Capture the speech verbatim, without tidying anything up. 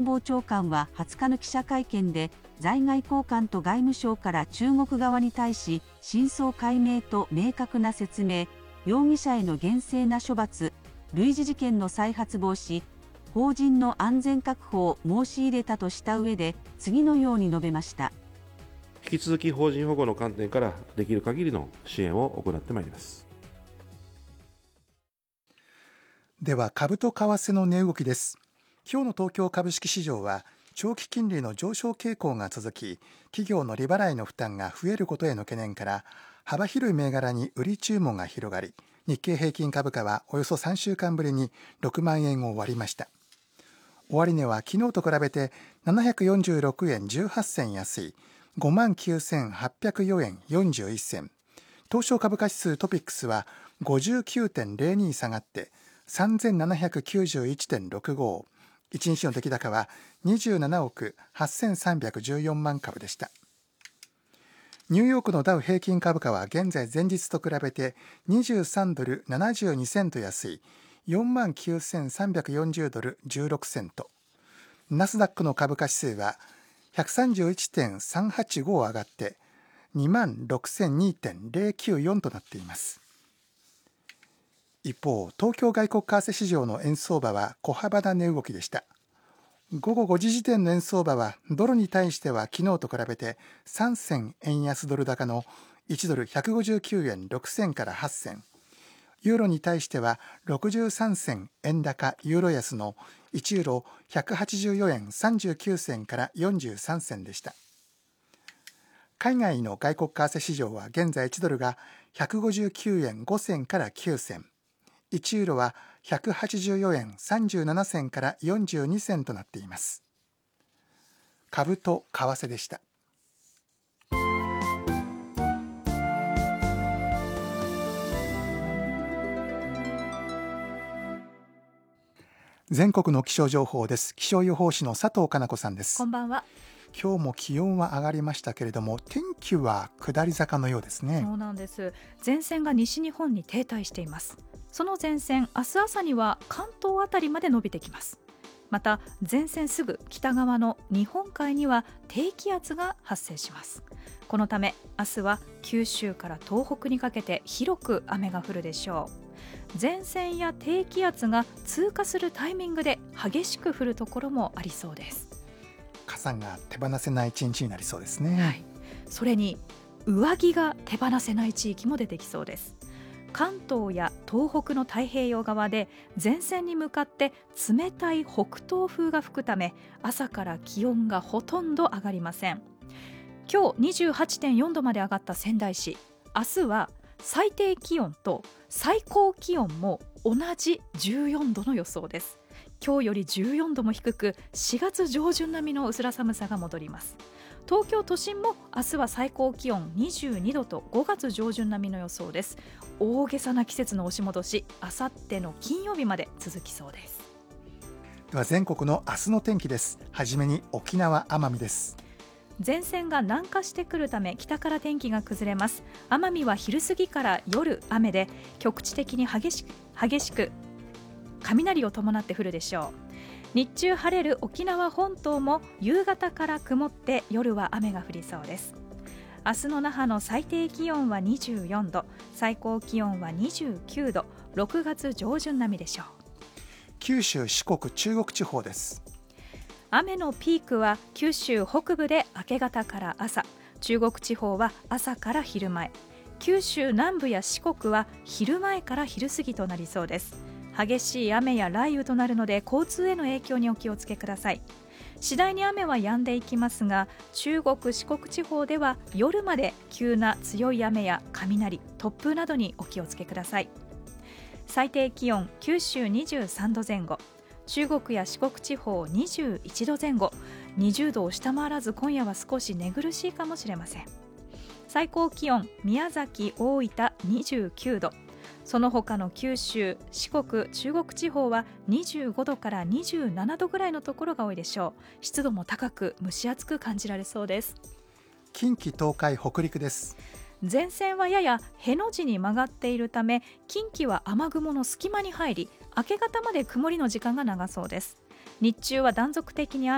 防長官ははつかの記者会見で、在外公館と外務省から中国側に対し、真相解明と明確な説明、容疑者への厳正な処罰、類似事件の再発防止、邦人の安全確保を申し入れたとした上で、次のように述べました。 引き続き邦人保護の観点からできる限りの支援を行ってまいります。 では株と為替の値動きです。今日の東京株式市場は長期金利の上昇傾向が続き、企業の利払いの負担が増えることへの懸念から幅広い銘柄に売り注文が広がり、日経平均株価はおよそさんしゅうかんぶりにろくまんえんを割りました。終値は昨日と比べてななひゃくよんじゅうろくえんじゅうはっせん安い ごまんきゅうせんはっぴゃくよんえんよんじゅういっせん、東証株価指数トピックスは ごじゅうきゅうてんぜろに 下がってさんぜんななひゃくきゅうじゅういちてんろくご、いちにちの出来高はにじゅうななおくはっせんさんびゃくじゅうよんまんかぶでした。ニューヨークのダウ平均株価は現在前日と比べてにじゅうさんドルななじゅうにセント安い よんまんきゅうせんさんびゃくよんじゅうドルじゅうろくセント、ナスダックの株価指数は ひゃくさんじゅういちてんさんはちご 上がって にまんろくせんにてんぜろきゅうよん となっています。一方、東京外国為替市場の円相場は小幅な値動きでした。午後ごじ時点の円相場はドルに対しては昨日と比べてさんせん円安ドル高のいちドルひゃくごじゅうきゅうえんろくせんからはっせん、ユーロに対してはろくじゅうさんせん円高ユーロ安のいちユーロひゃくはちじゅうよんえんさんじゅうきゅうせんからよんじゅうさんせんでした。海外の外国為替市場は現在いちドルがひゃくごじゅうきゅうえんごせんからきゅうせん、いちユーロはひゃくはちじゅうよんえんさんじゅうななせんからよんじゅうにせんとなっています。株と為替でした。全国の気象情報です。気象予報士の佐藤かな子さんです。 こんばんは。 今日も気温は上がりましたけれども、天気は下り坂のようですね。 そうなんです。前線が西日本に停滞しています。その前線、明日朝には関東あたりまで伸びてきます。また前線すぐ北側の日本海には低気圧が発生します。このため明日は九州から東北にかけて広く雨が降るでしょう。前線や低気圧が通過するタイミングで激しく降るところもありそうです。 傘が手放せない一日になりそうですね。 はい、それに上着が手放せない地域も出てきそうです。関東や東北の太平洋側で前線に向かって冷たい北東風が吹くため、朝から気温がほとんど上がりません。今日 にじゅうはちてんよんどまで上がった仙台市、明日は最低気温と最高気温も同じじゅうよんどの予想です。今日よりじゅうよんども低く、しがつ上旬並みの薄ら寒さが戻ります。東京都心も明日は最高気温にじゅうにどとごがつ上旬並みの予想です。大げさな季節の押し戻し、あさっての金曜日まで続きそうです。 では全国の明日の天気です。はじめに沖縄奄美です。 前線が南下してくるため北から天気が崩れます。奄美は昼過ぎから夜雨で、局地的に激しく激しく雷を伴って降るでしょう。日中晴れる沖縄本島も夕方から曇って夜は雨が降りそうです。明日の那覇の最低気温はにじゅうよんど、最高気温はにじゅうきゅうど、ろくがつ上旬並みでしょう。 九州、四国、中国地方です。 雨のピークは九州北部で明け方から朝、中国地方は朝から昼前、九州南部や四国は昼前から昼過ぎとなりそうです。激しい雨や雷雨となるので交通への影響にお気をつけください。次第に雨は止んでいきますが、中国四国地方では夜まで急な強い雨や雷、突風などにお気をつけください。最低気温九州にじゅうさんどぜん後、中国や四国地方にじゅういちどぜん後、にじゅうどを下回らず今夜は少し寝苦しいかもしれません。最高気温宮崎、大分にじゅうきゅうど、その他の九州、四国、中国地方はにじゅうごどからにじゅうななどぐらいのところが多いでしょう。湿度も高く蒸し暑く感じられそうです。 近畿、東海、北陸です。 前線はややへの字に曲がっているため、近畿は雨雲の隙間に入り、明け方まで曇りの時間が長そうです。日中は断続的に雨